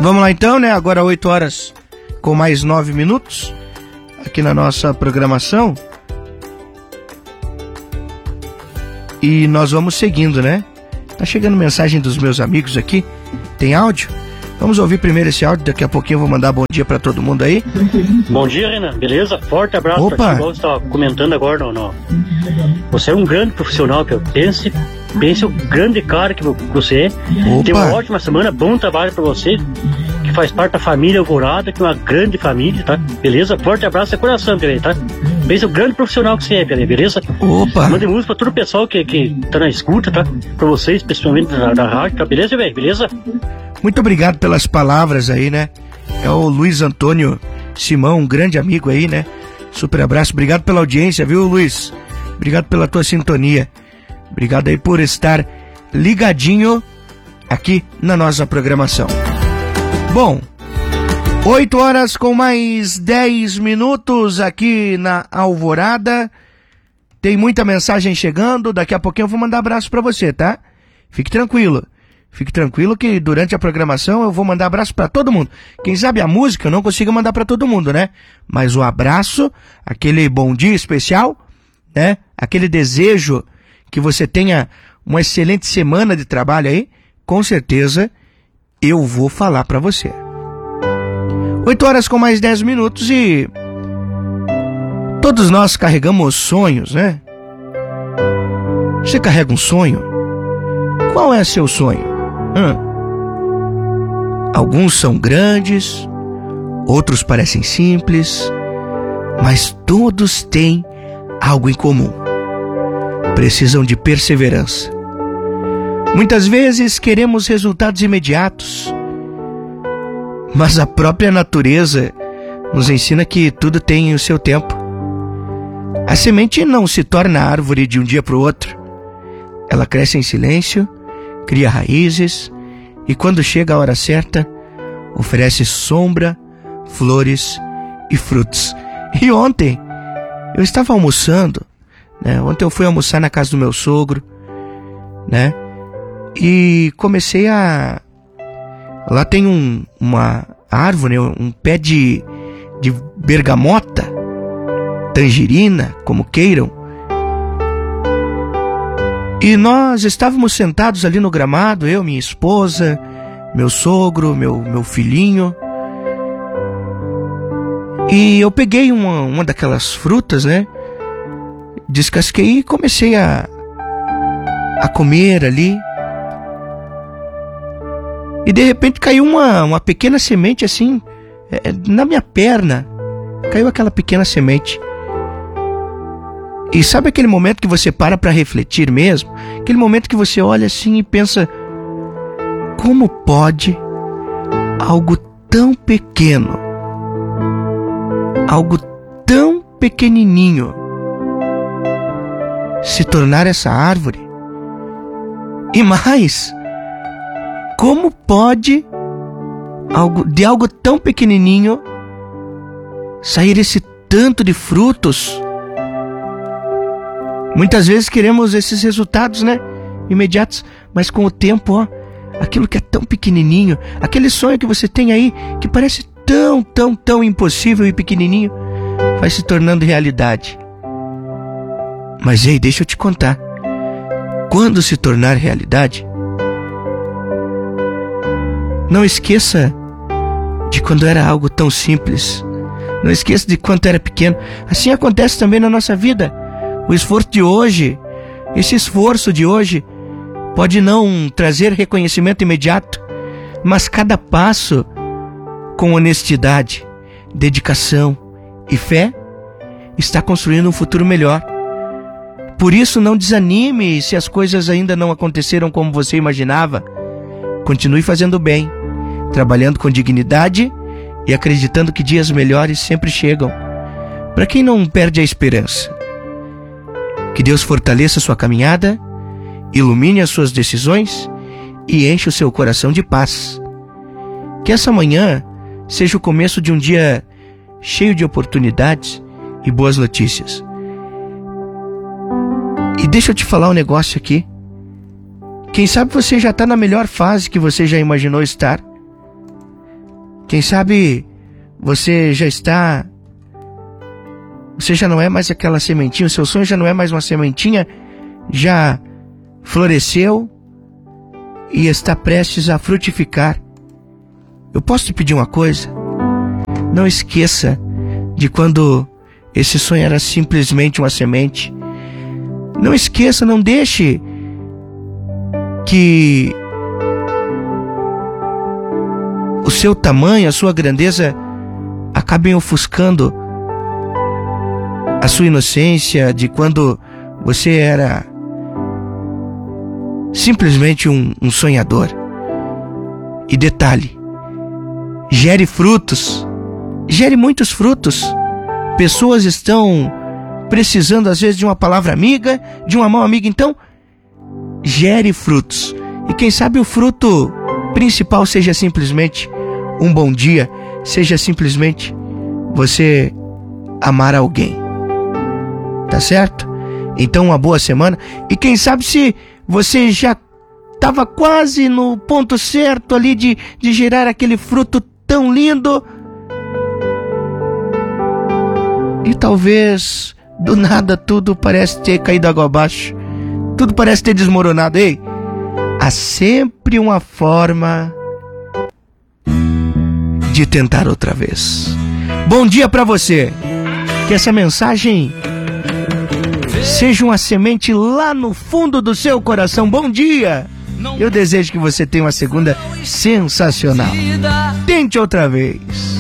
Vamos lá então, né? Agora 8 horas com mais 9 minutos aqui na nossa programação. E nós vamos seguindo, né? Tá chegando mensagem dos meus amigos aqui. Tem áudio? Vamos ouvir primeiro esse áudio, daqui a pouquinho eu vou mandar bom dia pra todo mundo aí. Bom dia, Renan. Beleza? Forte abraço. Opa. Pra ti, igual você estava comentando agora. Você é um grande profissional, que eu pense o grande cara que você é. Opa. Tem uma ótima semana, bom trabalho pra você, que faz parte da família Alvorada, que é uma grande família, tá? Beleza? Forte abraço de coração, Pelé, tá? Pense o grande profissional que você é, Pelé, beleza? Opa! Mande música pra todo o pessoal que tá na escuta, tá? Pra vocês, principalmente da rádio, tá? Beleza, velho? Beleza? Muito obrigado pelas palavras aí, né? É o Luiz Antônio Simão, um grande amigo aí, né? Super abraço, obrigado pela audiência, viu, Luiz? Obrigado pela tua sintonia. Obrigado aí por estar ligadinho aqui na nossa programação. Bom, 8 horas com mais 10 minutos aqui na Alvorada. Tem muita mensagem chegando, daqui a pouquinho eu vou mandar abraço pra você, tá? Fique tranquilo. Fique tranquilo que durante a programação eu vou mandar abraço pra todo mundo. Quem sabe a música eu não consigo mandar pra todo mundo, né? Mas o abraço, aquele bom dia especial, né? Aquele desejo que você tenha uma excelente semana de trabalho aí, com certeza eu vou falar pra você. 8 horas com mais 10 minutos e todos nós carregamos sonhos, né? Você carrega um sonho? Qual é seu sonho? Alguns são grandes, outros parecem simples, mas todos têm algo em comum. Precisam de perseverança. Muitas vezes queremos resultados imediatos, mas a própria natureza nos ensina que tudo tem o seu tempo. A semente não se torna árvore de um dia para o outro. Ela cresce em silêncio, cria raízes e quando chega a hora certa, oferece sombra, flores e frutos. E ontem eu estava almoçando, né? Ontem eu fui almoçar na casa do meu sogro, né? E comecei a... Lá tem uma árvore, um pé de bergamota, tangerina, como queiram. E nós estávamos sentados ali no gramado, eu, minha esposa, meu sogro, meu filhinho. E eu peguei uma daquelas frutas, né? Descasquei e comecei a comer ali. E de repente caiu uma pequena semente assim, na minha perna. Caiu aquela pequena semente. E sabe aquele momento que você para refletir mesmo? Aquele momento que você olha assim e pensa: como pode algo tão pequeno, algo tão pequenininho, se tornar essa árvore? E mais, como pode de algo tão pequenininho sair esse tanto de frutos? Muitas vezes queremos esses resultados, né? Imediatos, mas com o tempo, ó, aquilo que é tão pequenininho, aquele sonho que você tem aí, que parece tão impossível e pequenininho, vai se tornando realidade. Mas ei, deixa eu te contar. Quando se tornar realidade, não esqueça de quando era algo tão simples. Não esqueça de quanto era pequeno. Assim acontece também na nossa vida. O esforço de hoje, esse esforço de hoje, pode não trazer reconhecimento imediato, mas cada passo, com honestidade, dedicação e fé, está construindo um futuro melhor. Por isso, não desanime se as coisas ainda não aconteceram como você imaginava. Continue fazendo bem, trabalhando com dignidade e acreditando que dias melhores sempre chegam. Para quem não perde a esperança, que Deus fortaleça sua caminhada, ilumine as suas decisões e enche o seu coração de paz. Que essa manhã seja o começo de um dia cheio de oportunidades e boas notícias. E deixa eu te falar um negócio aqui. Quem sabe você já está na melhor fase que você já imaginou estar. Quem sabe você já não é mais aquela sementinha, o seu sonho já não é mais uma sementinha, já floresceu e está prestes a frutificar. Eu posso te pedir uma coisa? Não esqueça de quando esse sonho era simplesmente uma semente. Não esqueça, não deixe que o seu tamanho, a sua grandeza acabem ofuscando a sua inocência de quando você era simplesmente um sonhador. E detalhe, gere frutos, gere muitos frutos. Pessoas estão precisando às vezes de uma palavra amiga, de uma mão amiga, então gere frutos. E quem sabe o fruto principal seja simplesmente um bom dia, seja simplesmente você amar alguém. Tá certo? Então uma boa semana. E quem sabe se você já estava quase no ponto certo ali de gerar aquele fruto tão lindo, e talvez do nada tudo parece ter caído água abaixo, tudo parece ter desmoronado. Ei, há sempre uma forma de tentar outra vez. Bom dia para você. Que essa mensagem seja uma semente lá no fundo do seu coração. Bom dia. Eu desejo que você tenha uma segunda sensacional. Tente outra vez.